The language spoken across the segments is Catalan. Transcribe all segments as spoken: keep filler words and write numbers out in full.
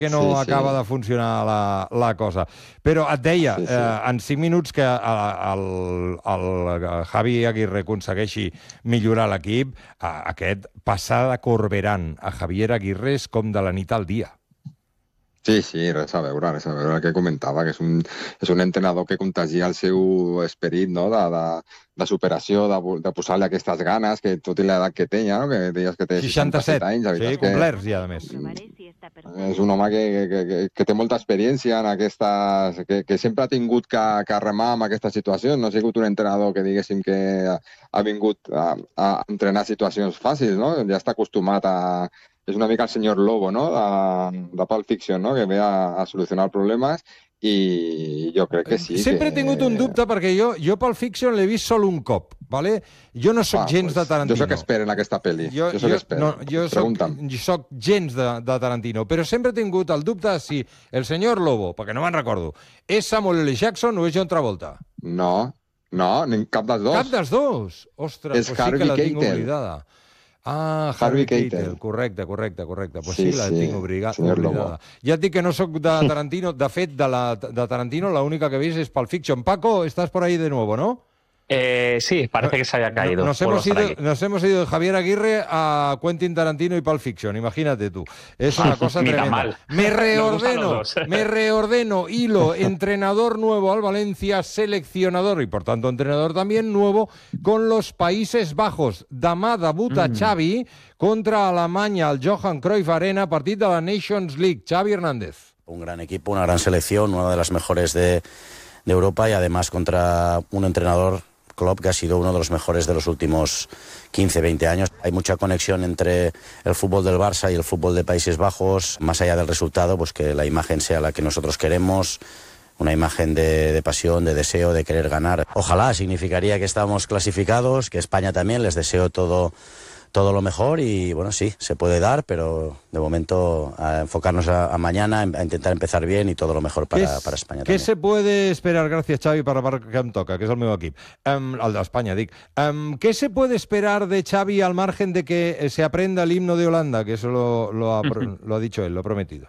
que no sí, acaba sí. de funcionar la, la cosa. Però et deia, Sí, sí. eh, en cinc minuts que el, el, el Javi Aguirre aconsegueixi millorar l'equip, eh, aquest passar de Corberán a Javier Aguirre és com de la nit al dia. Sí, sí, res a veure, res a veure el que comentava, que és un, és un entrenador que contagia el seu esperit, no?, de, de, de superació, de, de posar-li aquestes ganes, que tot i l'edat que té, no?, que deies que té seixanta-set anys, la veritat sí, és que... complerts ja, a més. És un home que, que, que, que té molta experiència en aquestes... Que, que sempre ha tingut que, que remar en aquestes situacions, no ha sigut un entrenador que diguéssim que ha, ha vingut a, a entrenar situacions fàcils, no?, ja està acostumat a... És una mica el senyor Lobo, no?, de, de Pulp Fiction, no?, que ve a, a solucionar problemes, i jo crec que sí. Sempre que... he tingut un dubte, perquè jo, jo Pulp Fiction l'he vist sol un cop, ¿vale? Jo no soc ah, gens pues, de Tarantino. Jo soc expert en aquesta pel·li. Jo, jo soc jo, expert. no, jo soc, jo soc gens de, de Tarantino, però sempre he tingut el dubte de si el senyor Lobo, perquè no me'n recordo, és Samuel L. Jackson o és John Travolta. No, no, ni cap dels dos. Cap dels dos? Ostres, és pues sí que la tinc Keitel. oblidada. Ah, Harvey Harvey Keitel. Keitel. Correcte, correcte, correcte. Pues sí, sí, la sí, tinc obliga... senyor oblidada. Lobo. Ja et dic que no sóc de Tarantino. De fet, de, la, de Tarantino, la única que he vist és Pulp Fiction. Paco, estás por ahí de nuevo, ¿no? Eh, sí, parece que se había caído. Nos hemos, ido, nos hemos ido de Javier Aguirre a Quentin Tarantino y Pulp Fiction, imagínate tú. Es una cosa tremenda. Mal. Me reordeno, me reordeno, hilo, entrenador nuevo al Valencia, seleccionador y por tanto entrenador también nuevo con los Países Bajos. Demà debuta mm. Xavi contra Alemanya al Johan Cruyff Arena, partit de la Nations League. Xavi Hernández. Un gran equipo, una gran selección, una de las mejores de, de Europa y además contra un entrenador, Klopp, que ha sido uno de los mejores de los últimos quince, veinte años. Hay mucha conexión entre el fútbol del Barça y el fútbol de Países Bajos, más allá del resultado, pues que la imagen sea la que nosotros queremos, una imagen de, de pasión, de deseo, de querer ganar. Ojalá, significaría que estamos clasificados, que España también, les deseo todo, todo lo mejor y bueno, sí, se puede dar, pero de momento a enfocarnos a, a mañana, a intentar empezar bien y todo lo mejor para, es, para España ¿Qué también. se puede esperar, gracias Xavi, para la part que em toca, que és el meu equip, um, el d'Espanya, dic. Um, ¿Qué se puede esperar de Xavi al margen de que se aprenda el himno de Holanda? Que eso lo, lo, ha, lo ha dicho él, lo ha prometido.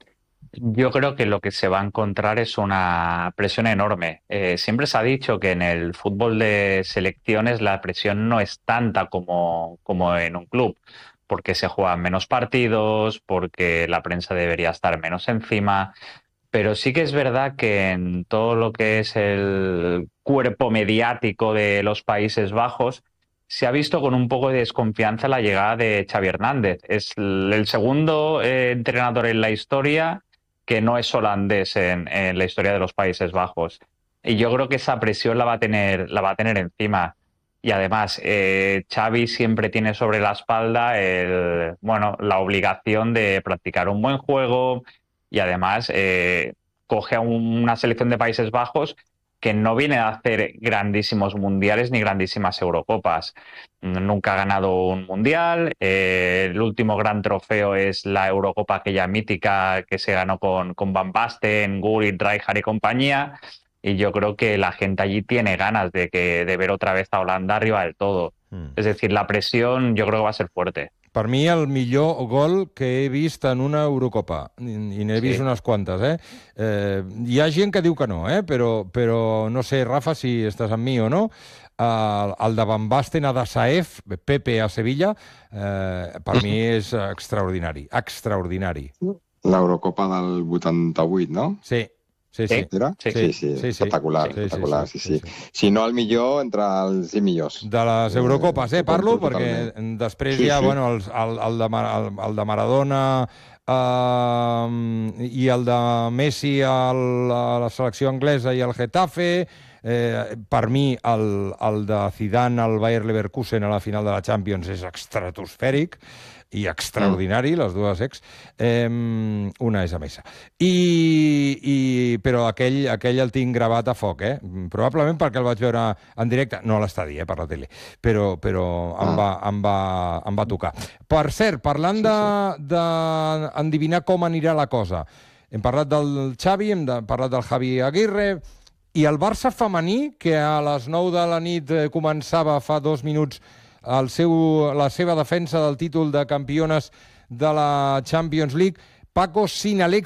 Yo creo que lo que se va a encontrar es una presión enorme. Eh, siempre se ha dicho que en el fútbol de selecciones la presión no es tanta como, como en un club, porque se juegan menos partidos, porque la prensa debería estar menos encima. Pero sí que es verdad que en todo lo que es el cuerpo mediático de los Países Bajos se ha visto con un poco de desconfianza la llegada de Xavi Hernández. Es el segundo eh, entrenador en la historia que no es holandés en, en la historia de los Países Bajos. Y yo creo que esa presión la va a tener, la va a tener encima. Y además, eh, Xavi siempre tiene sobre la espalda el, bueno, la obligación de practicar un buen juego y además eh, coge a un, una selección de Países Bajos que no viene a hacer grandísimos mundiales ni grandísimas Eurocopas. Nunca ha ganado un mundial. Eh, el último gran trofeo es la Eurocopa aquella mítica que se ganó con, con Van Basten, Gullit, Rijkaard y compañía. Y yo creo que la gente allí tiene ganas de, que, de ver otra vez a Holanda arriba del todo. Mm. Es decir, la presión yo creo que va a ser fuerte. Per mi, el millor gol que he vist en una Eurocopa, i n'he vist sí. unes quantes, eh? eh? Hi ha gent que diu que no, eh? Però, però no sé, Rafa, si estàs amb mi o no, el, el de Van Basten a Dasaef, Pepe a Sevilla, eh, per mi és extraordinari, extraordinari. L'Eurocopa del vuitanta-vuit, no? Sí. Sí, sí. Sí, sí, sí, sí, espectacular, sí, espectacular, sí, sí. sí, sí. Si no el millor, entre els cinc millors. De les Eurocopes, eh, parlo, perquè després sí, hi ha, sí. bueno, el, el, el, de, el, el de Maradona eh, i el de Messi a la, a la selecció anglesa i el Getafe, eh, per mi el, el de Zidane al Bayer Leverkusen a la final de la Champions és estratosfèric, i extraordinari, mm. les dues ex. Eh, una és a Mesa. I, i, però aquell, aquell el tinc gravat a foc, eh? Probablement perquè el vaig veure en directe, no a l'estadi, eh, per la tele, però, però em, va, em, va, em va tocar. Per cert, parlant d'endevinar com anirà la cosa, hem parlat del Xavi, hem de, parlat del Javi Aguirre, i el Barça femení, que a les nou de la nit començava fa dos minuts el seu, la seva defensa del títol de campiones de la Champions League. Paco, sin Alexis